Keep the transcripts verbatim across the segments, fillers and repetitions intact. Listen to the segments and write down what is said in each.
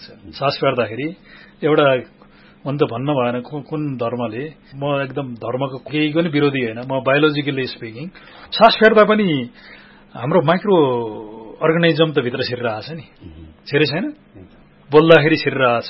सास फेर्दाखेरि एउटा मन त भन्न भएन कुन धर्मले म एकदम धर्मको केही पनि विरोधी होइन म बायोलोजिकली स्पिकिङ सास फेर्दा पनि हाम्रो माइक्रो अर्गानिजम त भित्र छिरिरहेछ नि छिरे छैन बोल्दाखेरि छिरिरहेछ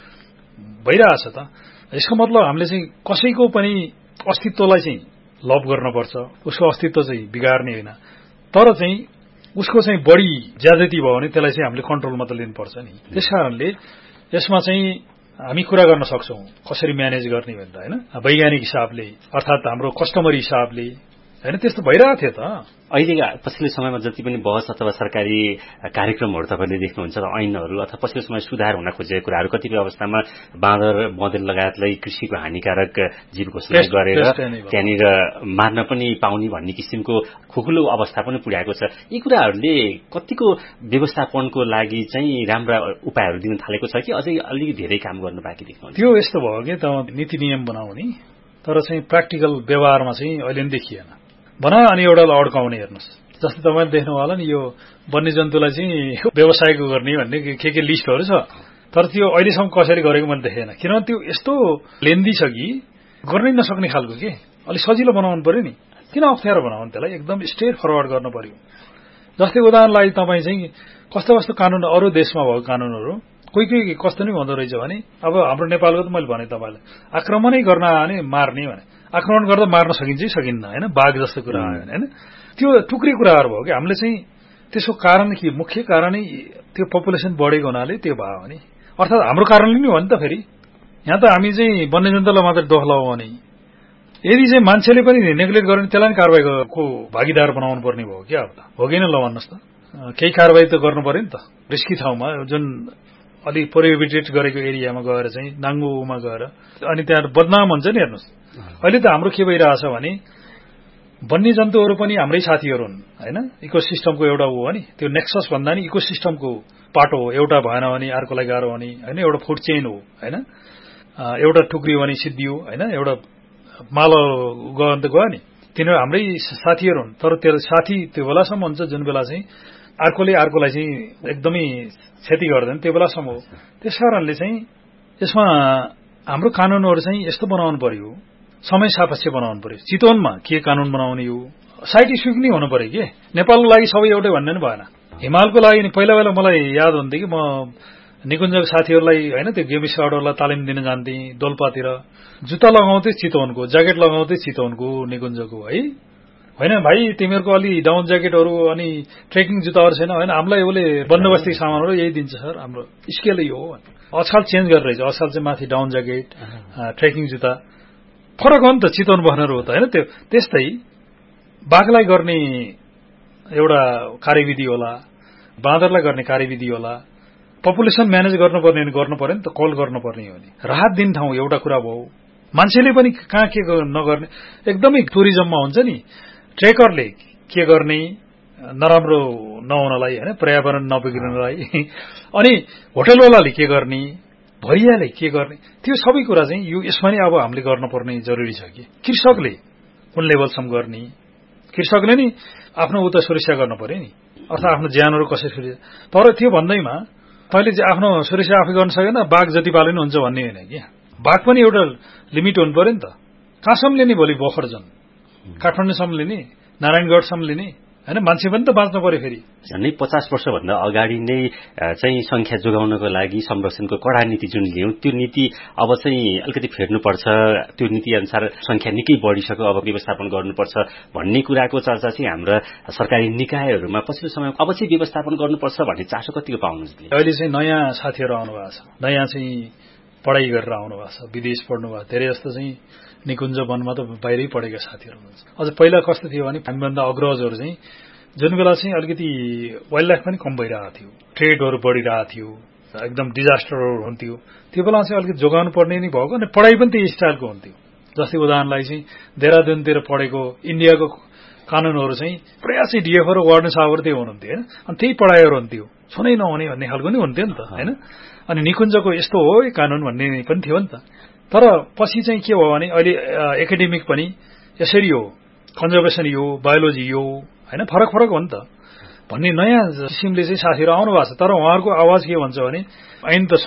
भइरहेछ त यसको मतलब हामीले चाहिँ कसैको पनि अस्तित्वलाई चाहिँ लभ गर्नुपर्छ उसको अस्तित्व चाहिँ बिगार्ने होइन तर चाहिँ उसको चाहिँ बढी ज्यादती भयो भने त्यसलाई चाहिँ हामीले कन्ट्रोलमा त लिनुपर्छ नि त्यसकारणले यसमा चाहिँ हामी कुरा गर्न सक्छौं कसरी म्यानेज गर्ने भनेर हैन वैज्ञानिक हिसाबले अर्थात हाम्रो कस्टमर हिसाबले हैन त्यस्तो भइरहेको थियो त अहिले पछिल्लो समयमा जति पनि बहस अथवा सरकारी कार्यक्रमहरू तपाईले देख्नुहुन्छ र ऐनहरू अथवा पछिल्लो समय सुधार हुन खोजेको कुराहरू कतिपय अवस्थामा बाँदर बँदेल लगायतलाई कृषिको हानिकारक जीव घोषणा गरेर त्यहाँनिर मार्न पनि पाउने भन्ने किसिमको खुकुलो अवस्था पनि पुर्याएको छ यी कुराहरूले कतिको व्यवस्थापनको लागि चाहिँ राम्रा उपायहरू दिन थालेको छ कि अझै अलि धेरै काम गर्न बाँकी देख्नुहुन्छ त्यो यस्तो भयो के त नीति नियम बनाउने तर चाहिँ प्र्याक्टिकल व्यवहारमा चाहिँ अहिले पनि देखिएन बना अनि एउटालाई अड्काउने हेर्नुस् जस्तै तपाईले देख्नु होला नि यो वन्यजन्तुलाई चाहिँ व्यवसायको गर्ने भन्ने के के लिस्टहरू छ तर त्यो अहिलेसम्म कसरी गरेको मैले देखेन किनभने त्यो यस्तो लेन्दी छ कि गर्नै नसक्ने खालको के अलि सजिलो बनाउनु पर्यो नि किन अप्ठ्यारो बनाउनु त्यसलाई एकदम स्ट्रेट फरवर्ड गर्न पर्यो जस्तै उदाहरणलाई तपाईँ चाहिँ कस्तो कस्तो कानून अरू देशमा भएको कानूनहरू कोही कोही कस्तो नै हुँदो रहेछ भने अब हाम्रो नेपालको त मैले भने तपाईँलाई आक्रमणै गर्न आने मार्ने भने आक्रमण गर्दा मार्न सकिन्छ सकिन्न हैन बाघ जस्तो कुरा आयो हैन त्यो टुक्री कुराहरू भयो कि हामीले चाहिँ त्यसको कारण के मुख्य कारणै त्यो पपुलेसन बढेको हुनाले त्यो भयो भने अर्थात हाम्रो कारणले नै हो नि त फेरि यहाँ त हामी चाहिँ वन्यजन्तुलाई मात्र दोष लगाउने यदि चाहिँ मान्छेले पनि नेग्लेक्ट गर्ने त्यसलाई पनि कारबाहीको भागीदार बनाउनु पर्ने भयो क्या अब त हो कि न ल भन्नुहोस् त केही कारबाही त गर्नु पर्यो नि त रिस्की ठाउँमा जुन अलि प्रोहिबिटेड गरेको एरियामा गएर चाहिँ नाङ्गोमा गएर अनि त्यहाँ बदनाम हुन्छ नि हेर्नुहोस् अहिले त हाम्रो के भइरहेछ भने वन्यजन्तुहरू पनि हाम्रै साथीहरू हुन् हैन इकोसिस्टमको एउटा हो नि त्यो नेक्सस भन्दा नि इकोसिस्टमको पाटो हो एउटा भएन भने अर्कोलाई गाह्रो हुने हैन एउटा फुड चेन हो हैन एउटा टुक्रियो भने सिद्धियो हैन एउटा माल गयो भने त गयो नि तिनीहरू हाम्रै साथीहरू हुन् तर त्यो साथी त्यो बेलासम्म हुन्छ जुन बेला चाहिँ अर्कोले अर्कोलाई चाहिँ एकदमै क्षति गर्दैन त्यो बेलासम्म हो त्यसकारणले चाहिँ यसमा हाम्रो कानूनहरू चाहिँ यस्तो बनाउनु पर्यो समय सापेक्ष बनाउनु पर्यो चितवनमा के कानून बनाउने हो साइन्टिफिक नै हुनु पर्यो के नेपालको लागि सबै एउटै भन्ने नि भएन हिमालको लागि नि पहिला पहिला मलाई याद हुन्थ्यो कि म निकुञ्जको साथीहरूलाई हैन त्यो गेम स्काउटहरूलाई तालिम दिन जान्थेँ डोल्पातिर जुत्ता लगाउँथे चितवनको ज्याकेट लगाउँथे चितवनको निकुञ्जको है होइन भाइ तिमीहरूको अलि डाउन ज्याकेटहरू अनि ट्रेकिङ जुत्ताहरू छैन होइन हामीलाई उसले बन्दोबस्तीको सामानहरू यही दिन्छ सर हाम्रो स्केलै हो आजकल चेन्ज गरेर रहेछ आजकल चाहिँ माथि डाउन ज्याकेट ट्रेकिङ जुत्ता फरक हो नि त चितवन बस्नेहरू हो त होइन त्यो त्यस्तै बाघलाई गर्ने एउटा कार्यविधि होला बाँदरलाई गर्ने कार्यविधि होला पपुलेसन म्यानेज गर्नुपर्ने भने गर्नु पर्यो नि त कल गर्नुपर्ने हो नि राहत दिन ठाउँ एउटा कुरा भयो मान्छेले पनि कहाँ के नगर्ने एकदमै टुरिज्ममा हुन्छ नि ट्रेकरले के गर्ने नराम्रो नहुनलाई हैन पर्यावरण नबिग्रिनलाई अनि होटलवालाले के गर्ने भरियाले के गर्ने त्यो सबै कुरा चाहिँ यो यसमा नि अब हामीले गर्नुपर्ने जरुरी छ कि कृषकले कुन लेभलसम्म गर्ने कृषकले नि आफ्नो उता सुरक्षा गर्नु पर्यो नि अथवा आफ्नो ज्यानहरू कसरी सुरक्षा तर त्यो भन्दैमा तैले चाहिँ आफ्नो सुरक्षा आफै गर्न सकेन बाघ जति पाले नि हुन्छ भन्ने होइन कि बाघ पनि एउटा लिमिट हुनु पर्यो नि त कहाँसम्म लिने भोलि बखरजन काठमाडौँसम्म लिने नारायणगढसम्म लिने हैन मान्छे पनि त बाँच्नु पर्यो फेरि झन्डै पचास वर्षभन्दा अगाडि नै चाहिँ संख्या जोगाउनको लागि संरक्षणको कडा नीति जुन लियौं त्यो नीति अब चाहिँ अलिकति फेर्नुपर्छ त्यो नीति अनुसार संख्या निकै बढिसक्यो अब व्यवस्थापन गर्नुपर्छ भन्ने कुराको चर्चा चाहिँ हाम्रा सरकारी निकायहरूमा पछिल्लो समयमा अब चाहिँ व्यवस्थापन गर्नुपर्छ भन्ने चासो कतिको पाउनुहुन्छ अहिले चाहिँ नयाँ साथीहरू आउनु भएको छ नयाँ चाहिँ पढाइ गरेर आउनु भएको छ विदेश पढ्नु भएको धेरै जस्तो चाहिँ निकुञ्ज वनमा त बाहिरै पढेका साथीहरू हुनुहुन्छ अझ पहिला कस्तो थियो भने हामीभन्दा अग्रजहरू चाहिँ जुन बेला चाहिँ अलिकति वाइल्ड लाइफ पनि कम भइरहेको थियो ट्रेडहरू बढिरहेको थियो एकदम डिजास्टरहरू हुन्थ्यो त्यो बेला चाहिँ अलिकति जोगाउनु पर्ने नै भएको अनि पढाइ पनि त्यही स्टाइलको हुन्थ्यो जस्तै उदाहरणलाई चाहिँ देहरादुनतिर पढेको इन्डियाको कानूनहरू चाहिँ प्रायः चाहिँ डिएफओ र वार्डन साहबहरू त्यही हुनुहुन्थ्यो होइन अनि त्यही पढाइहरू हुन्थ्यो छुनै नहुने भन्ने खालको नि हुन्थ्यो नि त होइन अनि निकुञ्जको यस्तो हो कानून भन्ने पनि थियो नि त तर पछि चाहिँ के भयो भने अहिले एकाडेमिक पनि यसरी हो कन्जर्भेसन यो बायोलोजी यो हैन फरक फरक हो नि त भन्ने नयाँ किसिमले चाहिँ साथीहरू आउनु भएको छ तर उहाँहरूको आवाज के भन्छ भने ऐन त